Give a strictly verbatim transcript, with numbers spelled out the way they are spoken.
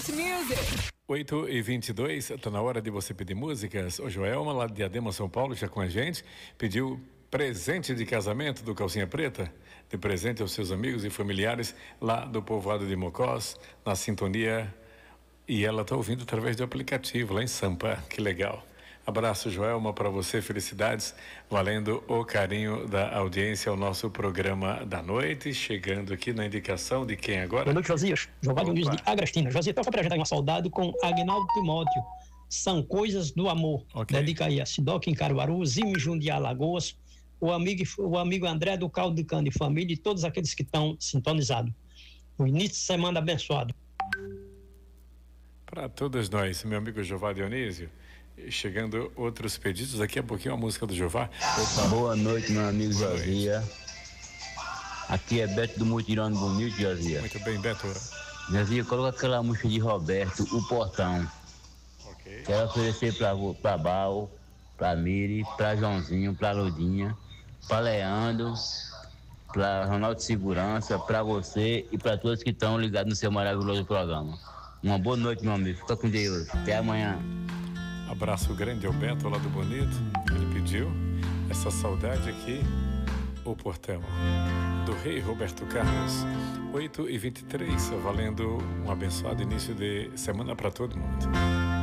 Hit Music. oito e vinte e dois, tá na hora de você pedir músicas. O Joelma, lá de Diadema, São Paulo, já com a gente, pediu presente de casamento do Calcinha Preta, de presente aos seus amigos e familiares lá do povoado de Mocós, na sintonia. E ela tá ouvindo através do aplicativo lá em Sampa. Que legal. Abraço, Joelma, para você, felicidades, valendo o carinho da audiência ao nosso programa da noite, chegando aqui na indicação de quem agora? Boa noite, Josias. Giovanni Nunes de Agrestina. Josias, toca pra gente uma saudade com Agnaldo Timóteo. São Coisas do Amor. Okay. Dedica aí a Sidoca em Caruaru, Zimijum de Alagoas, o amigo, o amigo André do Caldo de Cana e família e todos aqueles que estão sintonizados. O início de semana abençoado. Para todos nós, meu amigo Jová Dionísio. Chegando outros pedidos, daqui a pouquinho a música do Jová. Opa. Boa noite, meu amigo Josias. Aqui é Beto do Mutirão Bonito, Josias. Muito bem, Beto. Josias, coloca aquela música de Roberto, O Portão. Ok. Quero oferecer pra, pra Bal, pra Miri, pra Joãozinho, pra Ludinha, pra Leandro, pra Ronaldo de Segurança, pra você e pra todos que estão ligados no seu maravilhoso programa. Uma boa noite, meu amigo. Fica com Deus. Até amanhã. Abraço grande ao Beto lá do Bonito. Ele pediu essa saudade aqui, O Portão, do rei Roberto Carlos. oito e vinte e três, valendo um abençoado início de semana para todo mundo.